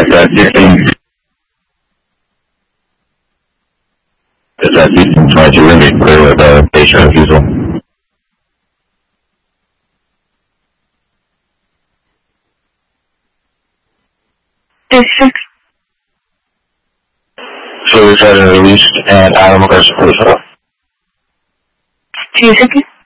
that you can try to really clear with a patient refusal. So we try to release and Adam request for the 2 seconds.